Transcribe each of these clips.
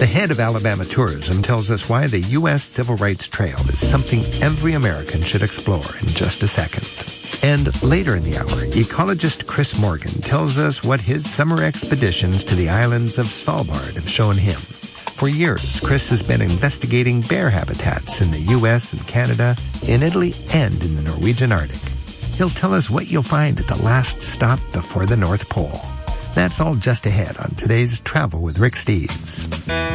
The head of Alabama Tourism tells us why the U.S. Civil Rights Trail is something every American should explore in just a second. And later in the hour, ecologist Chris Morgan tells us what his summer expeditions to the islands of Svalbard have shown him. For years, Chris has been investigating bear habitats in the U.S. and Canada, in Italy, and in the Norwegian Arctic. He'll tell us what you'll find at the last stop before the North Pole. That's all just ahead on today's Travel with Rick Steves.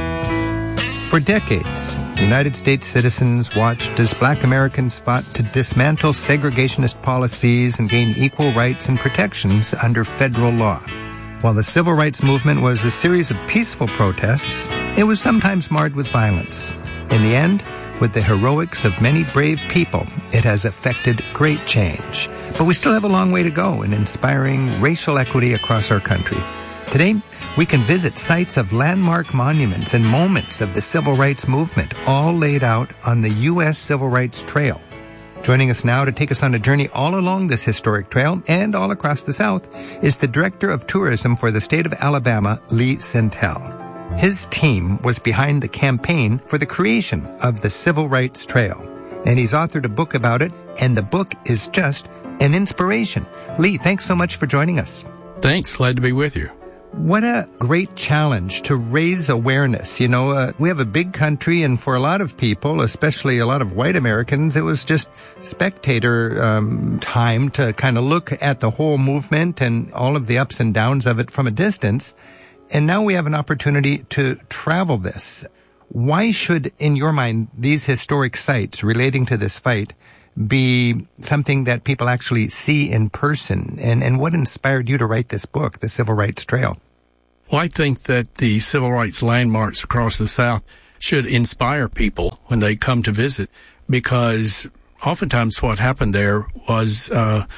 For decades, United States citizens watched as Black Americans fought to dismantle segregationist policies and gain equal rights and protections under federal law. While the civil rights movement was a series of peaceful protests, it was sometimes marred with violence. In the end, with the heroics of many brave people, it has effected great change. But we still have a long way to go in inspiring racial equity across our country. Today, we can visit sites of landmark monuments and moments of the civil rights movement, all laid out on the U.S. Civil Rights Trail. Joining us now to take us on a journey all along this historic trail and all across the South is the Director of Tourism for the state of Alabama, Lee Sentell. His team was behind the campaign for the creation of the Civil Rights Trail, and he's authored a book about it, and the book is just an inspiration. Lee, thanks so much for joining us. Thanks. Glad to be with you. What a great challenge to raise awareness. We have a big country, and for a lot of people, especially a lot of white Americans, it was just spectator time to kind of look at the whole movement and all of the ups and downs of it from a distance. And now we have an opportunity to travel this. Why should, in your mind, these historic sites relating to this fight be something that people actually see in person? And what inspired you to write this book, The Civil Rights Trail? Well, I think that the civil rights landmarks across the South should inspire people when they come to visit, because oftentimes what happened there was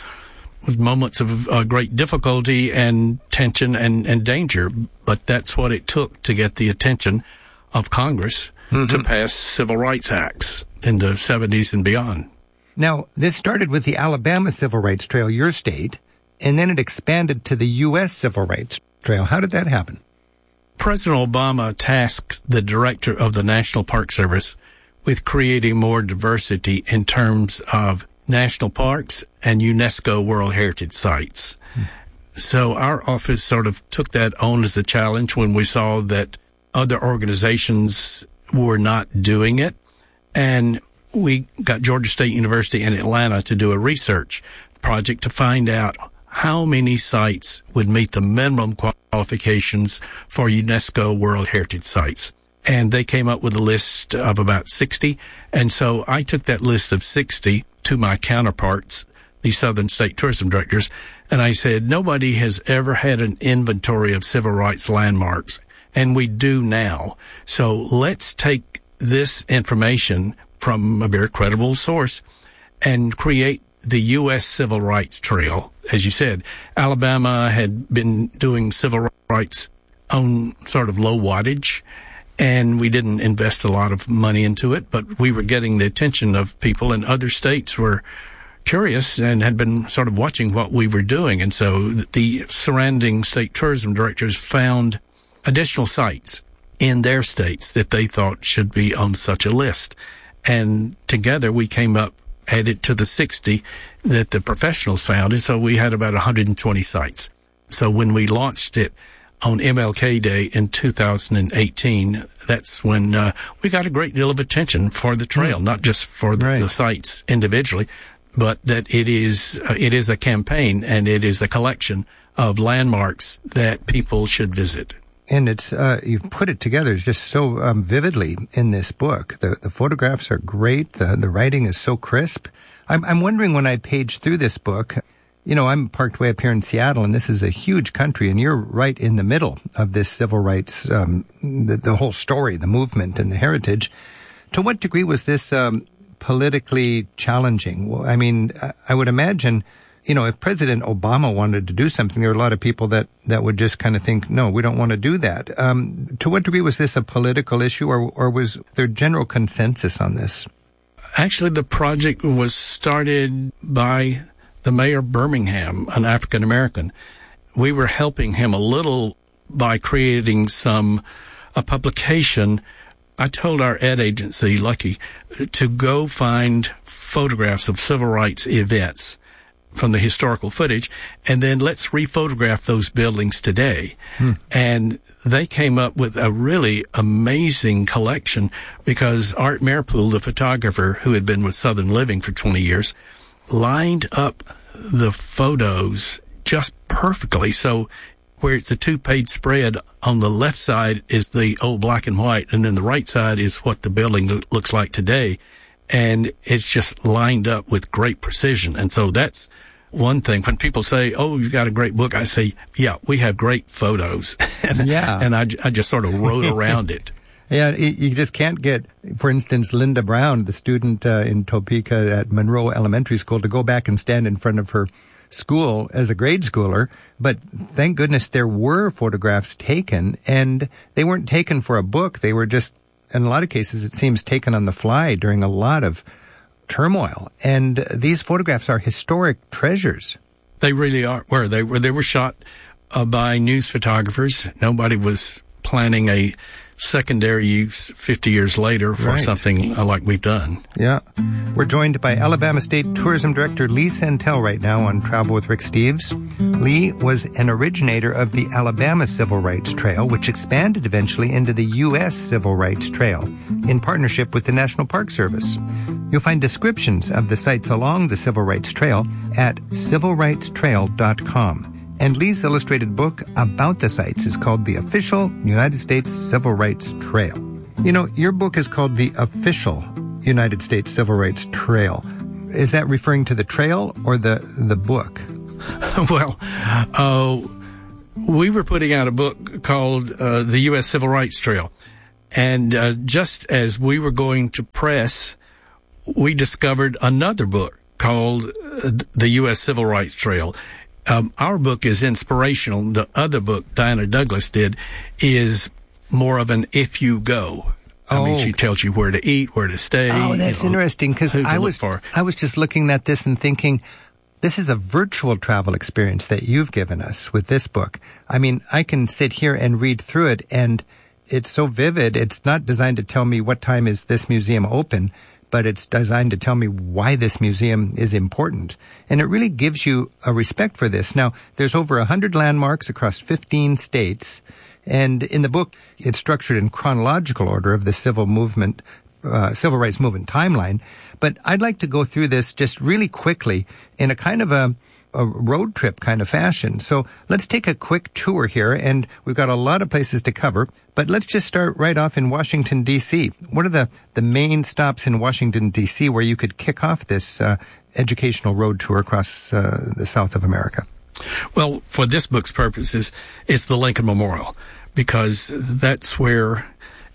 moments of great difficulty and tension and danger. But that's what it took to get the attention of Congress to pass civil rights acts in the 70s and beyond. Now, this started with the Alabama Civil Rights Trail, your state, and then it expanded to the U.S. Civil Rights Trail. How did that happen? President Obama tasked the director of the National Park Service with creating more diversity in terms of national parks and UNESCO World Heritage Sites. So our office sort of took that on as a challenge when we saw that other organizations were not doing it. And we got Georgia State University in Atlanta to do a research project to find out how many sites would meet the minimum qualifications for UNESCO World Heritage Sites. And they came up with a list of about 60. And so I took that list of 60 to my counterparts, the Southern State Tourism Directors, and I said, nobody has ever had an inventory of civil rights landmarks, and we do now. So let's take this information from a very credible source and create the U.S. Civil Rights Trail. As you said, Alabama had been doing civil rights on sort of low wattage, and we didn't invest a lot of money into it, but we were getting the attention of people, and other states were curious and had been sort of watching what we were doing. And so the surrounding state tourism directors found additional sites in their states that they thought should be on such a list. And together we came up, added to the 60 that the professionals found. And so we had about 120 sites. So when we launched it on MLK Day in 2018, that's when we got a great deal of attention for the trail, not just for the sites individually, but that it is a campaign and it is a collection of landmarks that people should visit. And it's you've put it together just so vividly in this book. The photographs are great. The writing is so crisp. I'm wondering, when I page through this book, I'm parked way up here in Seattle, and this is a huge country, and you're right in the middle of this civil rights, the whole story, the movement and the heritage. To what degree was this politically challenging? Well, I mean, I would imagine, if President Obama wanted to do something, there are a lot of people that would just kind of think, no, we don't want to do that. To what degree was this a political issue, or was there general consensus on this? Actually, the project was started by the mayor of Birmingham, an African American. We were helping him a little by creating some a publication, I told our ad agency, Lucky, to go find photographs of civil rights events from the historical footage, and then let's rephotograph those buildings today. And they came up with a really amazing collection because Art Marepool, the photographer who had been with Southern Living for 20 years, lined up the photos just perfectly. So where it's a 2-page spread, on the left side is the old black and white, and then the right side is what the building looks like today. And it's just lined up with great precision. And so that's one thing. When people say, oh, you got a great book, I say, yeah, we have great photos. And I just sort of wrote around it. Yeah, you just can't get, for instance, Linda Brown, the student in Topeka at Monroe Elementary School, to go back and stand in front of her school as a grade schooler, but thank goodness there were photographs taken, and they weren't taken for a book. They were just, in a lot of cases, it seems, taken on the fly during a lot of turmoil. And these photographs are historic treasures. They really are. They were shot by news photographers. Nobody was planning a secondary use 50 years later for something like we've done. Yeah. We're joined by Alabama State Tourism Director Lee Santel right now on Travel with Rick Steves. Lee was an originator of the Alabama Civil Rights Trail, which expanded eventually into the U.S. Civil Rights Trail in partnership with the National Park Service. You'll find descriptions of the sites along the Civil Rights Trail at civilrightstrail.com. And Lee's illustrated book about the sites is called The Official United States Civil Rights Trail. You know, your book is called The Official United States Civil Rights Trail. Is that referring to the trail or the book? Well, we were putting out a book called The U.S. Civil Rights Trail. And just as we were going to press, we discovered another book called The U.S. Civil Rights Trail. Our book is inspirational. The other book Diana Douglas did is more of an if you go. I mean, she tells you where to eat, where to stay. Oh, that's interesting, because I was just looking at this and thinking, this is a virtual travel experience that you've given us with this book. I mean, I can sit here and read through it, and it's so vivid. It's not designed to tell me what time is this museum open, but it's designed to tell me why this museum is important. And it really gives you a respect for this. Now, there's over 100 landmarks across 15 states. And in the book, it's structured in chronological order of the civil rights movement timeline. But I'd like to go through this just really quickly in a kind of a road trip kind of fashion. So let's take a quick tour here, and we've got a lot of places to cover, but let's just start right off in Washington, D.C. What are the main stops in Washington, D.C. where you could kick off this educational road tour across the South of America? Well, for this book's purposes, it's the Lincoln Memorial, because that's where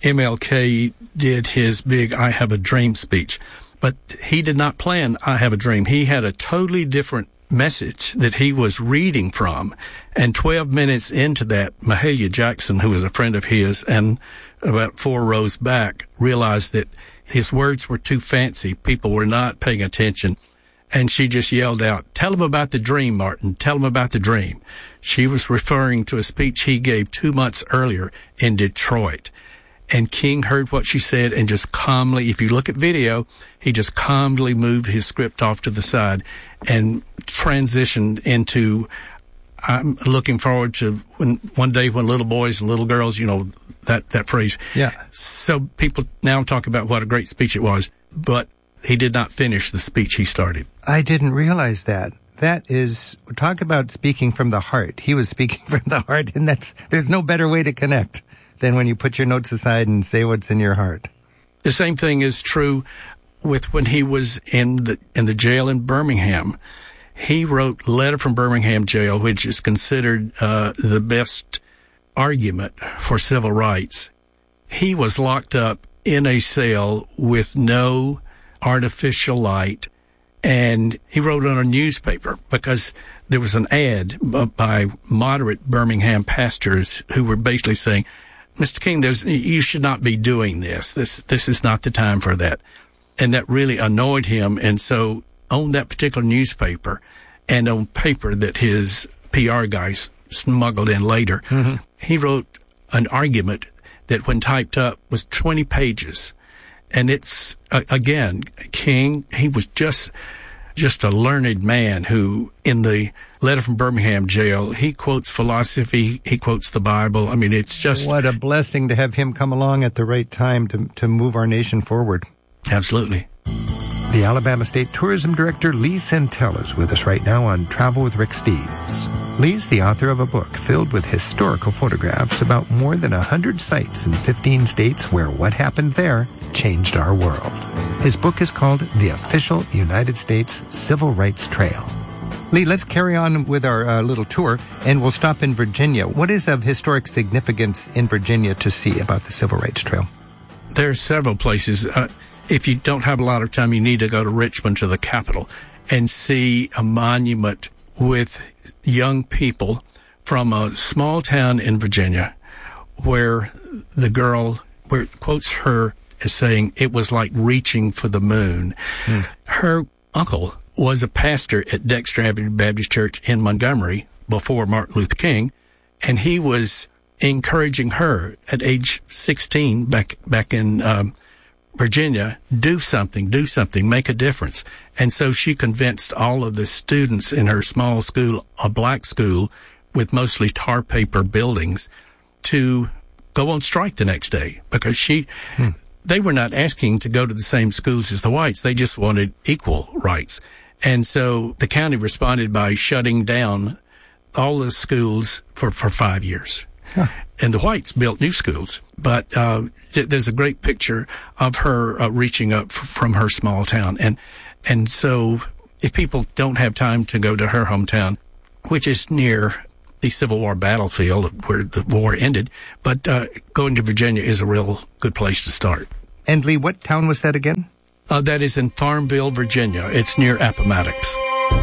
MLK did his big I Have a Dream speech. But he did not plan I Have a Dream. He had a totally different message that he was reading from. And 12 minutes into that, Mahalia Jackson, who was a friend of his and about 4 rows back, realized that his words were too fancy. People were not paying attention. And she just yelled out, "Tell him about the dream, Martin. Tell him about the dream." She was referring to a speech he gave 2 months earlier in Detroit. And King heard what she said and just calmly, if you look at video, he just calmly moved his script off to the side and transitioned into, I'm looking forward to one day when little boys and little girls, you know, that phrase. Yeah. So people now talk about what a great speech it was, but he did not finish the speech he started. I didn't realize that. That is, talk about speaking from the heart. He was speaking from the heart, and there's no better way to connect than when you put your notes aside and say what's in your heart. The same thing is true with when he was in the jail in Birmingham. He wrote Letter from Birmingham Jail, which is considered the best argument for civil rights. He was locked up in a cell with no artificial light, and he wrote on a newspaper because there was an ad by moderate Birmingham pastors who were basically saying, "Mr. King, you should not be doing this. This is not the time for that." And that really annoyed him. And so on that particular newspaper and on paper that his PR guys smuggled in later, he wrote an argument that when typed up was 20 pages. And it's, again, King, he was just a learned man who, in the letter from Birmingham jail, he quotes philosophy, he quotes the Bible. I mean, it's just... What a blessing to have him come along at the right time to move our nation forward. Absolutely. The Alabama State Tourism Director, Lee Santel, is with us right now on Travel with Rick Steves. Lee's the author of a book filled with historical photographs about more than 100 sites in 15 states where what happened there changed our world. His book is called The Official United States Civil Rights Trail. Lee, let's carry on with our little tour, and we'll stop in Virginia. What is of historic significance in Virginia to see about the Civil Rights Trail? There are several places. If you don't have a lot of time, you need to go to Richmond, to the capital, and see a monument with young people from a small town in Virginia where the girl, where it quotes her as saying, it was like reaching for the moon. Her uncle was a pastor at Dexter Avenue Baptist Church in Montgomery before Martin Luther King, and he was encouraging her at age 16 back in Virginia, do something, make a difference. And so she convinced all of the students in her small school, a black school with mostly tar paper buildings, to go on strike the next day because they were not asking to go to the same schools as the whites. They just wanted equal rights. And so the county responded by shutting down all the schools for 5 years. Huh. And the whites built new schools. But there's a great picture of her reaching up from her small town. And so if people don't have time to go to her hometown, which is near the Civil War battlefield where the war ended, but going to Virginia is a real good place to start. And Lee, what town was that again? That is in Farmville, Virginia. It's near Appomattox.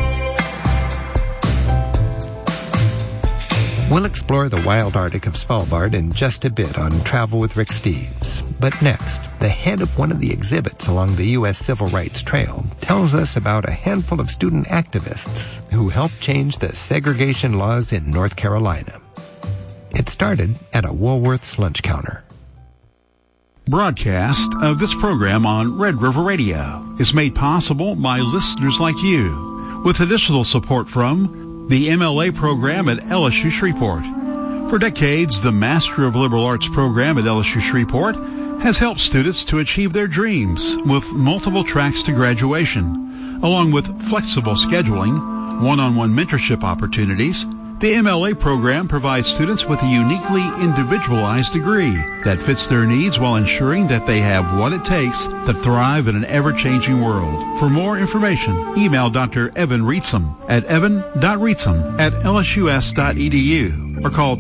We'll explore the wild Arctic of Svalbard in just a bit on Travel with Rick Steves. But next, the head of one of the exhibits along the U.S. Civil Rights Trail tells us about a handful of student activists who helped change the segregation laws in North Carolina. It started at a Woolworth's lunch counter. Broadcast of this program on Red River Radio is made possible by listeners like you, with additional support from the MLA program at LSU Shreveport. For decades, the Master of Liberal Arts program at LSU Shreveport has helped students to achieve their dreams with multiple tracks to graduation, along with flexible scheduling, one-on-one mentorship opportunities. The MLA program provides students with a uniquely individualized degree that fits their needs while ensuring that they have what it takes to thrive in an ever-changing world. For more information, email Dr. Evan Reetsum at evan.reetsum@lsus.edu or call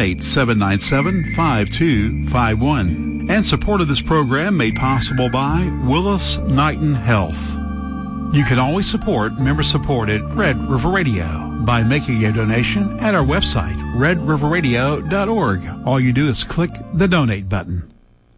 318-797-5251. And support of this program made possible by Willis Knighton Health. You can always support member-supported Red River Radio by making a donation at our website, redriverradio.org. All you do is click the donate button.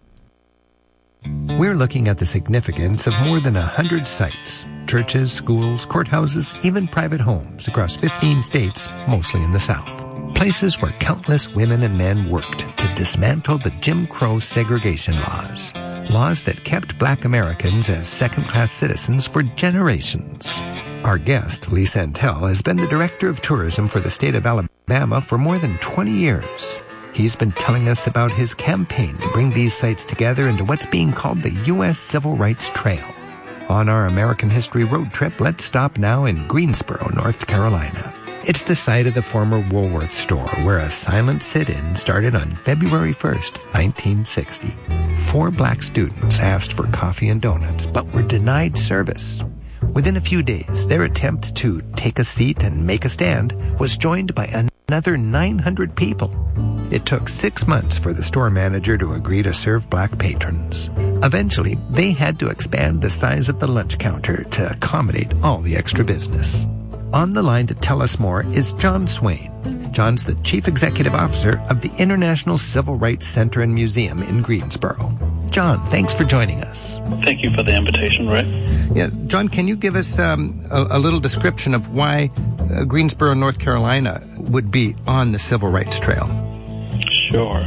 We're looking at the significance of more than 100 sites, churches, schools, courthouses, even private homes across 15 states, mostly in the South. Places where countless women and men worked to dismantle the Jim Crow segregation laws. Laws that kept black Americans as second-class citizens for generations. Our guest, Lee Santel, has been the Director of Tourism for the state of Alabama for more than 20 years. He's been telling us about his campaign to bring these sites together into what's being called the U.S. Civil Rights Trail. On our American History road trip, let's stop now in Greensboro, North Carolina. It's the site of the former Woolworth store where a silent sit-in started on February 1st, 1960. 4 black students asked for coffee and donuts, but were denied service. Within a few days, their attempt to take a seat and make a stand was joined by another 900 people. It took 6 months for the store manager to agree to serve black patrons. Eventually, they had to expand the size of the lunch counter to accommodate all the extra business. On the line to tell us more is John Swain. John's the Chief Executive Officer of the International Civil Rights Center and Museum in Greensboro. John, thanks for joining us. Thank you for the invitation, Rick. Yes, John, can you give us a little description of why Greensboro, North Carolina would be on the Civil Rights Trail? Sure.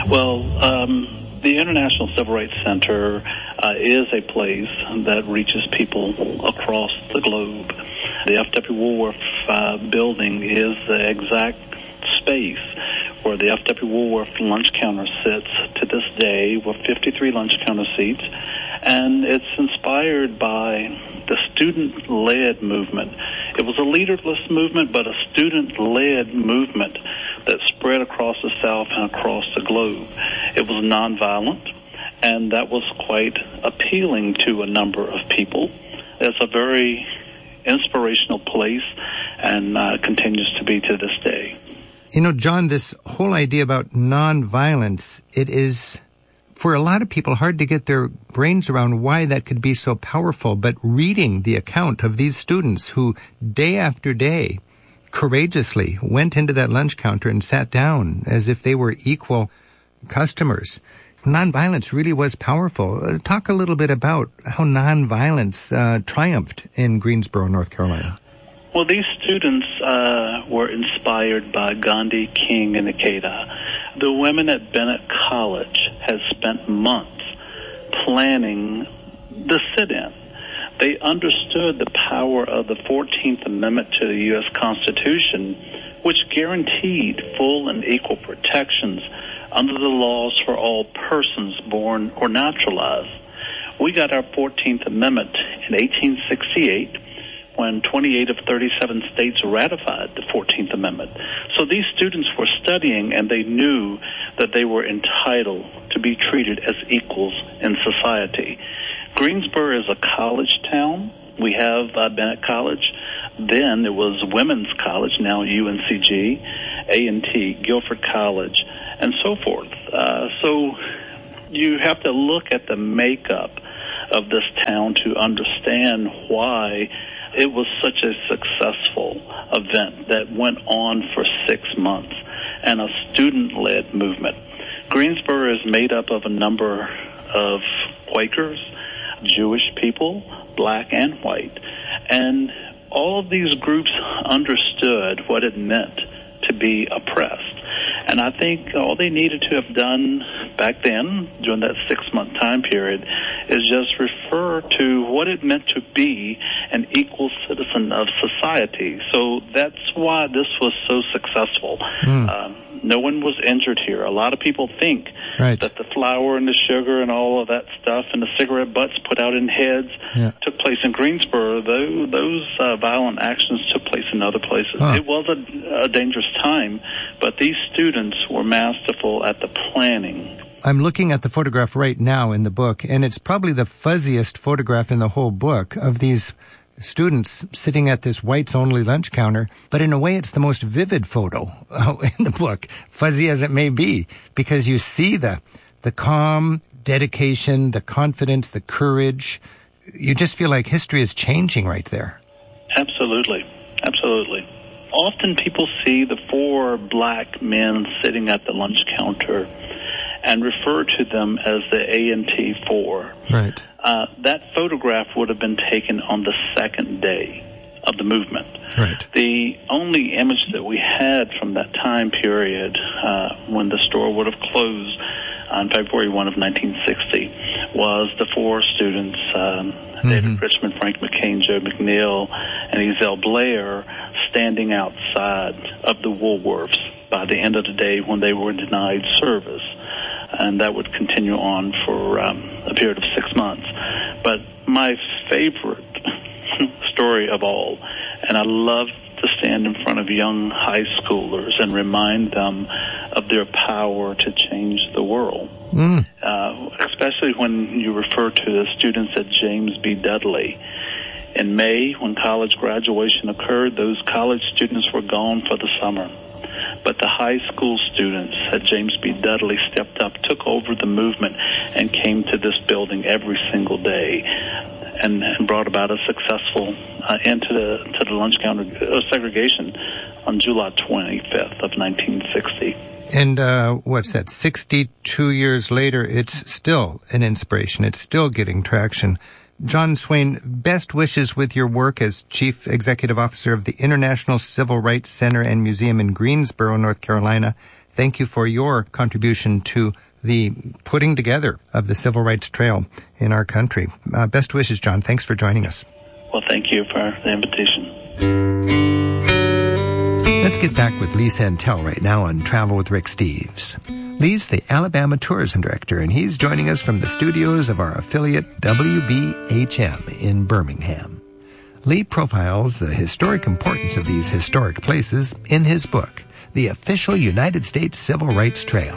Well, the International Civil Rights Center is a place that reaches people across the globe. The F.W. Woolworth building is the exact space where the F.W. Woolworth lunch counter sits to this day with 53 lunch counter seats. And it's inspired by the student-led movement. It was a leaderless movement, but a student-led movement that spread across the South and across the globe. It was nonviolent, and that was quite appealing to a number of people. It's a very inspirational place and continues to be to this day. You know, John, this whole idea about nonviolence, it is, for a lot of people, hard to get their brains around why that could be so powerful. But reading the account of these students who, day after day, courageously went into that lunch counter and sat down as if they were equal customers, nonviolence really was powerful. Talk a little bit about how nonviolence triumphed in Greensboro, North Carolina. Well, these students were inspired by Gandhi, King, and Ikeda. The women at Bennett College had spent months planning the sit-in. They understood the power of the 14th Amendment to the U.S. Constitution, which guaranteed full and equal protections under the laws for all persons born or naturalized. We got our 14th Amendment in 1868, when 28 of 37 states ratified the 14th Amendment. So these students were studying, and they knew that they were entitled to be treated as equals in society. Greensboro is a college town. We have Bennett College. Then it was Women's College, now UNCG, A&T, Guilford College, and so forth. So you have to look at the makeup of this town to understand why it was such a successful event that went on for 6 months, and a student-led movement. Greensboro is made up of a number of Quakers, Jewish people, black and white, and all of these groups understood what it meant to be oppressed. And I think all they needed to have done back then, during that 6-month time period, is just refer to what it meant to be an equal citizen of society. So that's why this was so successful. No one was injured here. A lot of people think that the flour and the sugar and all of that stuff and the cigarette butts put out in heads took place in Greensboro. Those violent actions took place in other places. It was a dangerous time, but these students were masterful at the planning. I'm looking at the photograph right now in the book, and it's probably the fuzziest photograph in the whole book of these students sitting at this whites-only lunch counter, but in a way it's the most vivid photo in the book, fuzzy as it may be, because you see the calm, dedication, the confidence, the courage. You just feel like history is changing right there. Absolutely. Absolutely. Often people see the 4 black men sitting at the lunch counter and refer to them as the A&T 4. Right. That photograph would have been taken on the second day of the movement. Right. The only image that we had from that time period, when the store would have closed on February 1 of 1960, was the 4 students, David Richmond, Frank McCain, Joe McNeil, and Ezell Blair, standing outside of the Woolworths by the end of the day when they were denied service. And that would continue on for a period of 6 months. But my favorite story of all, and I love to stand in front of young high schoolers and remind them of their power to change the world, especially when you refer to the students at James B. Dudley. In May, when college graduation occurred, those college students were gone for the summer. But the high school students at James B. Dudley stepped up, took over the movement, and came to this building every single day and brought about a successful end to the lunch counter segregation on July 25th of 1960. And what's that, 62 years later, it's still an inspiration. It's still getting traction. John Swain, best wishes with your work as Chief Executive Officer of the International Civil Rights Center and Museum in Greensboro, North Carolina. thank you for your contribution to the putting together of the Civil Rights Trail in our country. Best wishes, John. Thanks for joining us. Well, thank you for the invitation. Let's get back with Lee Santel right now on Travel with Rick Steves. Lee's the Alabama Tourism Director, and he's joining us from the studios of our affiliate WBHM in Birmingham. Lee profiles the historic importance of these historic places in his book, The Official United States Civil Rights Trail.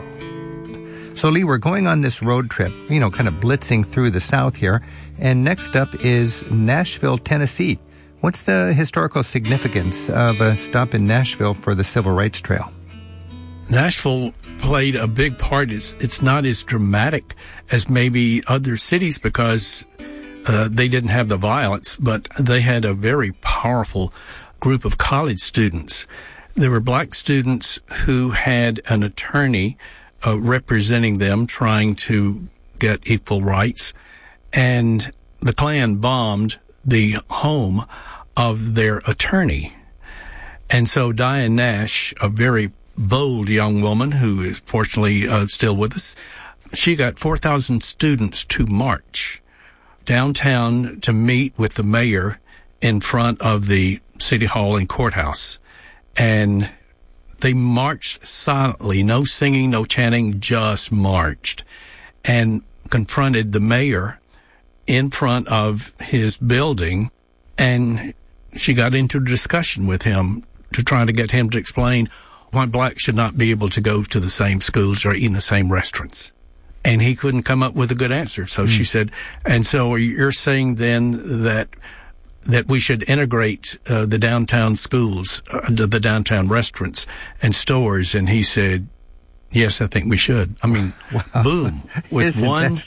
So, Lee, we're going on this road trip, kind of blitzing through the South here, and next up is Nashville, Tennessee. What's the historical significance of a stop in Nashville for the Civil Rights Trail? Nashville played a big part. It's not as dramatic as maybe other cities because they didn't have the violence, but they had a very powerful group of college students. There were black students who had an attorney representing them, trying to get equal rights, and the Klan bombed the home of their attorney. And so Diane Nash, a very bold young woman who is fortunately still with us, she got 4,000 students to march downtown to meet with the mayor in front of the city hall and courthouse. And they marched silently, no singing, no chanting, just marched, and confronted the mayor in front of his building. And she got into a discussion with him to try to get him to explain why blacks should not be able to go to the same schools or eat in the same restaurants. And he couldn't come up with a good answer. So she said, and so you're saying then that we should integrate the downtown schools, the downtown restaurants and stores? And he said, yes, I think we should. I mean, wow. Boom. With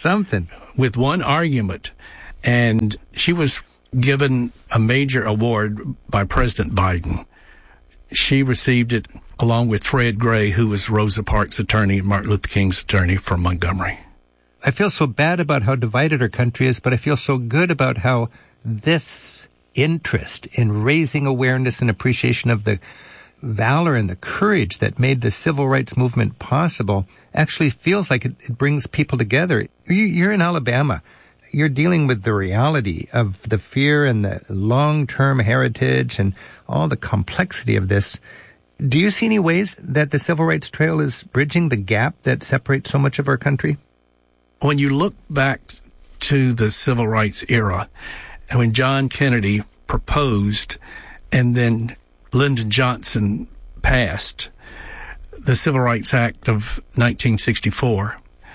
with one argument. And she was given a major award by President Biden. She received it along with Fred Gray, who was Rosa Parks' attorney and Martin Luther King's attorney from Montgomery. I feel so bad about how divided our country is, but I feel so good about how this interest in raising awareness and appreciation of the valor and the courage that made the civil rights movement possible actually feels like it brings people together. You're in Alabama. You're dealing with the reality of the fear and the long-term heritage and all the complexity of this. Do you see any ways that the Civil Rights Trail is bridging the gap that separates so much of our country? When you look back to the Civil Rights era, and when John Kennedy proposed and then Lyndon Johnson passed the Civil Rights Act of 1964,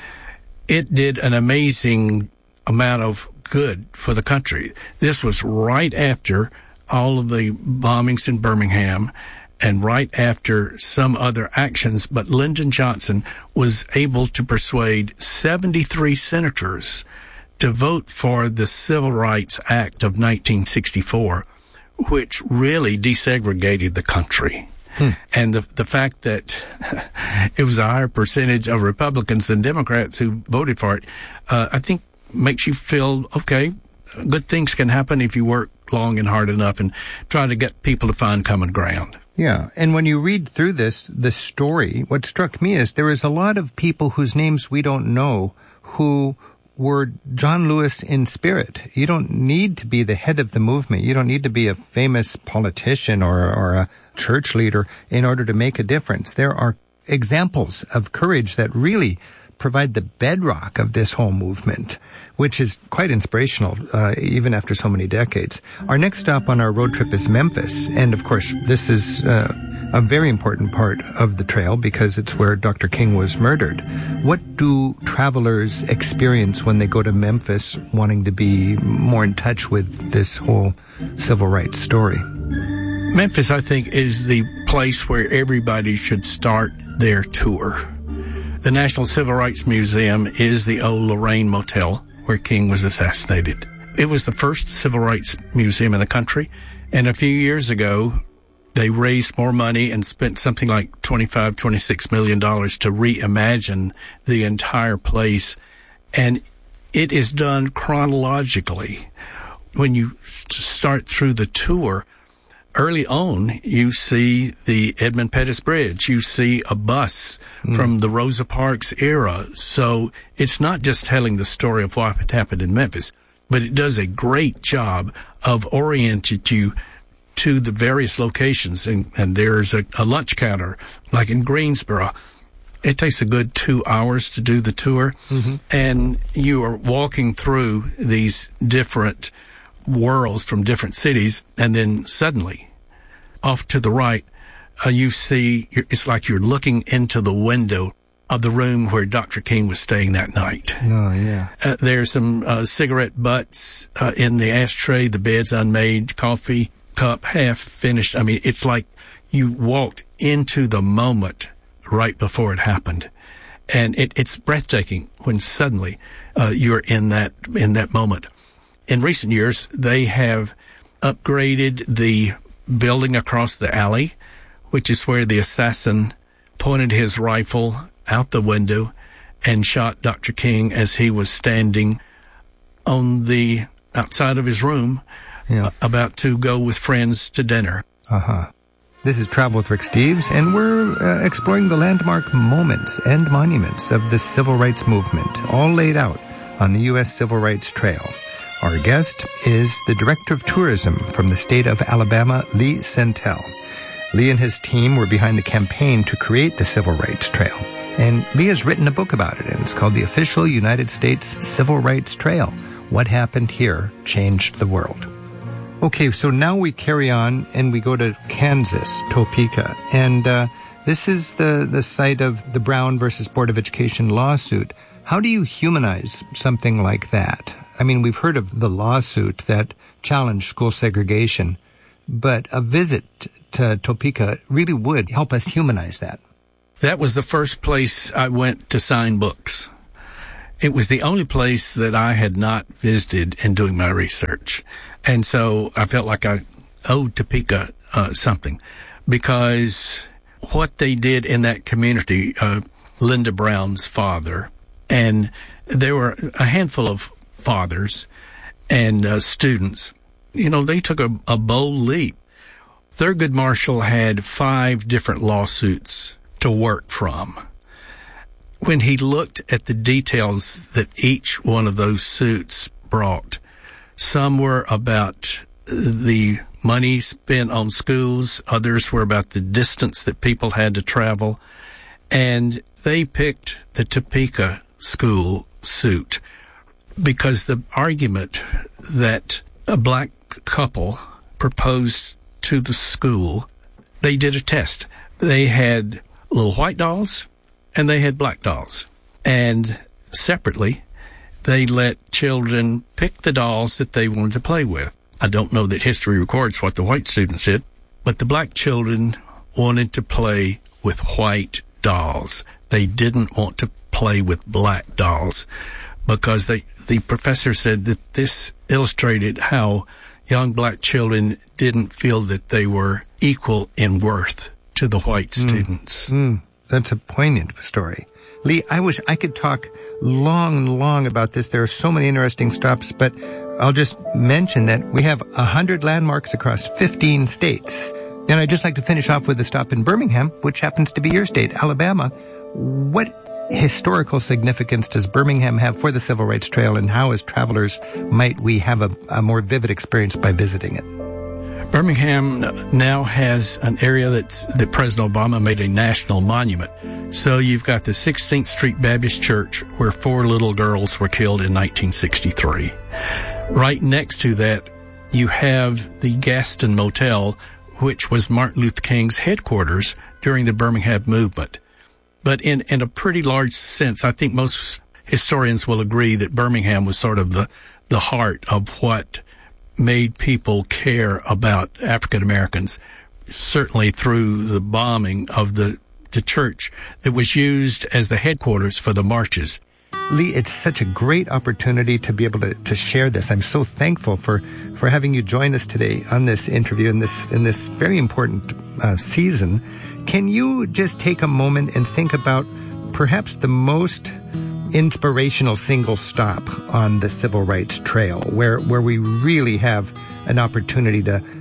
it did an amazing amount of good for the country. This was right after all of the bombings in Birmingham and right after some other actions, but Lyndon Johnson was able to persuade 73 senators to vote for the Civil Rights Act of 1964, which really desegregated the country. And the fact that it was a higher percentage of Republicans than Democrats who voted for it, I think makes you feel, okay, good things can happen if you work long and hard enough and try to get people to find common ground. Yeah, and when you read through the story, what struck me is there is a lot of people whose names we don't know who were John Lewis in spirit. You don't need to be the head of the movement. You don't need to be a famous politician or a church leader in order to make a difference. There are examples of courage that really provide the bedrock of this whole movement, which is quite inspirational, even after so many decades. Our next stop on our road trip is Memphis. And of course, this is a very important part of the trail because it's where Dr. King was murdered. What do travelers experience when they go to Memphis wanting to be more in touch with this whole civil rights story? Memphis, I think, is the place where everybody should start their tour. The National Civil Rights Museum is the old Lorraine Motel where King was assassinated. It was the first civil rights museum in the country, and a few years ago, they raised more money and spent something like $26 million to reimagine the entire place, and it is done chronologically. When you start through the tour, early on, you see the Edmund Pettus Bridge. You see a bus from the Rosa Parks era. So it's not just telling the story of what happened in Memphis, but it does a great job of orienting you to the various locations. And there's a lunch counter, like in Greensboro. It takes a good 2 hours to do the tour. And you are walking through these different worlds from different cities. And then suddenly, off to the right, you see, it's like you're looking into the window of the room where Dr. King was staying that night. Oh, yeah. There's some cigarette butts in the ashtray, the bed's unmade, coffee cup half finished. I mean, it's like you walked into the moment right before it happened. And it's breathtaking when suddenly you're in that moment. In recent years, they have upgraded the building across the alley, which is where the assassin pointed his rifle out the window and shot Dr. King as he was standing on the outside of his room, about to go with friends to dinner. This is Travel with Rick Steves, and we're exploring the landmark moments and monuments of the civil rights movement, all laid out on the U.S. Civil Rights Trail. Our guest is the Director of Tourism from the state of Alabama, Lee Sentell. Lee and his team were behind the campaign to create the Civil Rights Trail, and Lee has written a book about it, and it's called The Official United States Civil Rights Trail. What Happened Here Changed the World. Okay, so now we carry on and we go to Kansas, Topeka, and this is the site of the Brown versus Board of Education lawsuit. How do you humanize something like that? I mean, we've heard of the lawsuit that challenged school segregation, but a visit to Topeka really would help us humanize that. That was the first place I went to sign books. It was the only place that I had not visited in doing my research. And so I felt like I owed Topeka something, because what they did in that community, Linda Brown's father, and there were a handful of fathers and students, they took a bold leap. Thurgood Marshall had 5 different lawsuits to work from. When he looked at the details that each one of those suits brought, some were about the money spent on schools, others were about the distance that people had to travel, and they picked the Topeka school suit because the argument that a black couple proposed to the school, they did a test. They had little white dolls and they had black dolls. And separately, they let children pick the dolls that they wanted to play with. I don't know that history records what the white students did, but the black children wanted to play with white dolls. They didn't want to play with black dolls because the professor said that this illustrated how young black children didn't feel that they were equal in worth to the white students. That's a poignant story. Lee, I could talk long about this. There are so many interesting stops, but I'll just mention that we have 100 landmarks across 15 states. And I'd just like to finish off with a stop in Birmingham, which happens to be your state, Alabama. What historical significance does Birmingham have for the Civil Rights Trail, and how, as travelers, might we have a more vivid experience by visiting it? Birmingham now has an area that President Obama made a national monument. So you've got the 16th Street Baptist Church, where 4 little girls were killed in 1963. Right next to that, you have the Gaston Motel, which was Martin Luther King's headquarters during the Birmingham movement. But in a pretty large sense, I think most historians will agree that Birmingham was sort of the heart of what made people care about African Americans, certainly through the bombing of the church that was used as the headquarters for the marches. Lee, it's such a great opportunity to be able to share this. I'm so thankful for having you join us today on this interview in this very important season. Can you just take a moment and think about perhaps the most inspirational single stop on the Civil Rights Trail, where we really have an opportunity to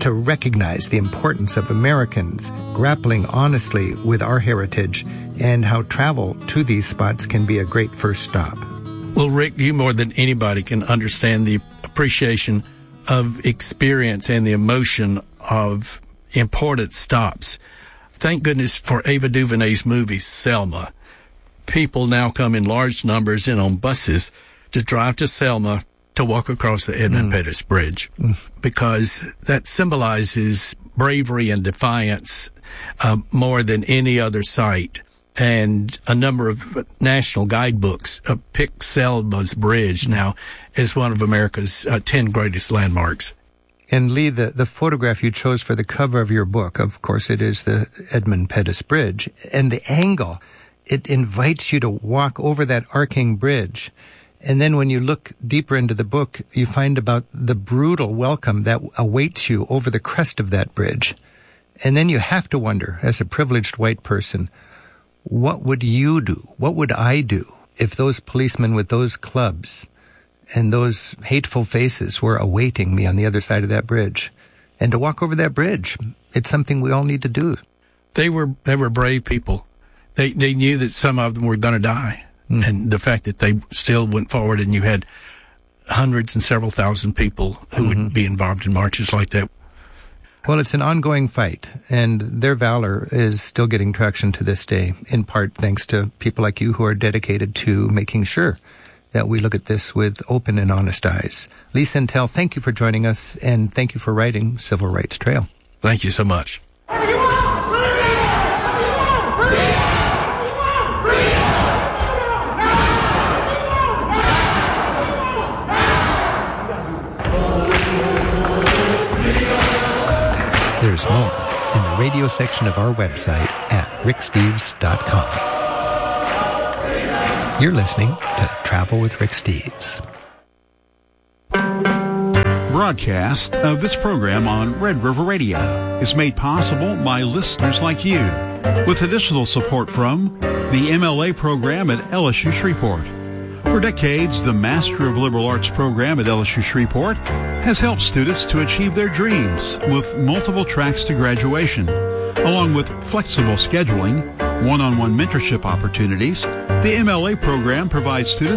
to recognize the importance of Americans grappling honestly with our heritage and how travel to these spots can be a great first stop. Well, Rick, you more than anybody can understand the appreciation of experience and the emotion of important stops. Thank goodness for Ava DuVernay's movie, Selma. People now come in large numbers in on buses to drive to Selma to walk across the Edmund Pettus Bridge, because that symbolizes bravery and defiance more than any other site. And a number of national guidebooks pick Selma's Bridge now as one of America's 10 greatest landmarks. And Lee, the photograph you chose for the cover of your book, of course, it is the Edmund Pettus Bridge. And the angle, it invites you to walk over that arcing bridge. And then when you look deeper into the book, you find about the brutal welcome that awaits you over the crest of that bridge. And then you have to wonder, as a privileged white person, what would you do? What would I do if those policemen with those clubs and those hateful faces were awaiting me on the other side of that bridge? And to walk over that bridge, it's something we all need to do. They were brave people. They knew that some of them were going to die. And the fact that they still went forward, and you had hundreds and several thousand people who would be involved in marches like that. Well, it's an ongoing fight, and their valor is still getting traction to this day, in part thanks to people like you who are dedicated to making sure that we look at this with open and honest eyes. Lee Sentell, thank you for joining us, and thank you for writing Civil Rights Trail. Thank you so much. There's more in the radio section of our website at ricksteves.com. You're listening to Travel with Rick Steves. Broadcast of this program on Red River Radio is made possible by listeners like you, with additional support from the MLA program at LSU Shreveport. For decades, the Master of Liberal Arts program at LSU Shreveport has helped students to achieve their dreams with multiple tracks to graduation. Along with flexible scheduling, one-on-one mentorship opportunities, the MLA program provides students